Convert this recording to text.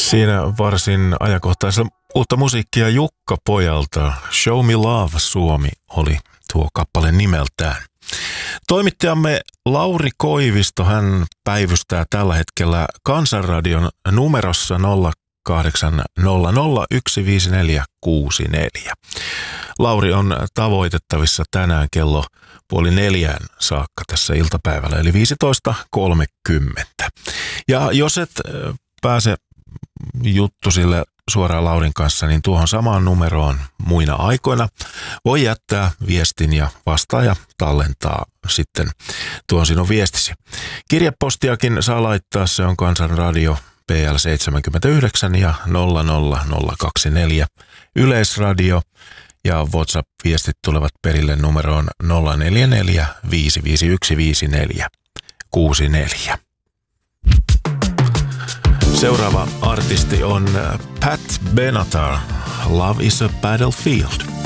Siinä varsin ajankohtaisella uutta musiikkia Jukka Pojalta. Show Me Love Suomi oli tuo kappale nimeltään. Toimittajamme Lauri Koivisto, hän päivystää tällä hetkellä Kansanradion numerossa 0800 15464. Lauri on tavoitettavissa tänään kello 3:30 saakka tässä iltapäivällä, eli 15.30. Ja jos et pääse juttusille suoraan Laurin kanssa, niin tuohon samaan numeroon muina aikoina voi jättää viestin ja vastaaja tallentaa sitten tuon sinun viestisi. Kirjepostiakin saa laittaa, se on Kansanradio PL 79 ja 00024 Yleisradio, ja WhatsApp-viestit tulevat perille numeroon 044 551 5464. Seuraava artisti on Pat Benatar, Love is a Battlefield.